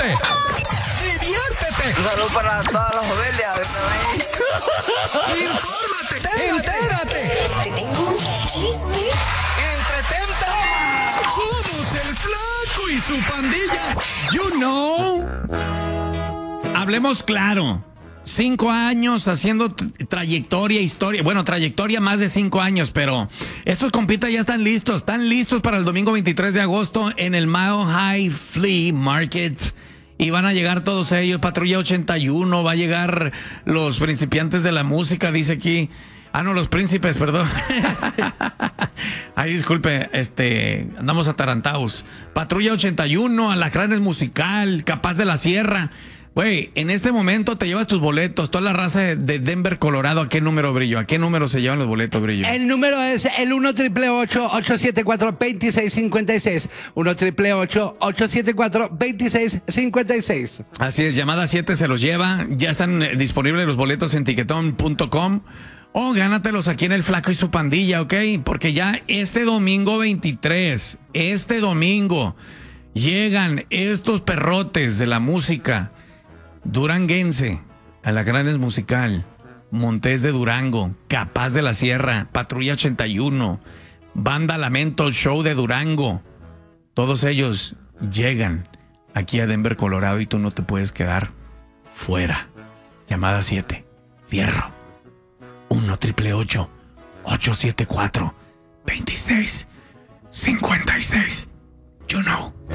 ríete, diviértete. Un saludo para todas las familias. Infórmate, entérate. Te tengo un chisme. Entretente. Somos el Flaco y su pandilla. You know. Hablemos claro. 5 años haciendo trayectoria, historia. Bueno, trayectoria más de 5 años, pero estos compitas ya están listos. Están listos para el domingo 23 de agosto en el Mile High Flea Market. Y van a llegar todos ellos. Patrulla 81, va a llegar los principiantes de la música, dice aquí. Ah, no, los príncipes, perdón. Ay, disculpe, andamos atarantados. Patrulla 81, Alacranes Musical, Capaz de la Sierra. Güey, en este momento te llevas tus boletos, toda la raza de Denver, Colorado. ¿A qué número, Brillo? ¿A qué número se llevan los boletos, Brillo? El número es el 1-888-874-2656. 1-888-874-2656. Así es, llamada 7 se los lleva. Ya están disponibles los boletos en tiquetón.com. O gánatelos aquí en el Flaco y su pandilla, ¿ok? Porque ya este domingo 23, llegan estos perrotes de la música duranguense, Alacranes Musical, Montés de Durango, Capaz de la Sierra, Patrulla 81, Banda Lamento, Show de Durango. Todos ellos llegan aquí a Denver, Colorado, y tú no te puedes quedar fuera. Llamada 7, fierro. 1-888-874-2656. You know.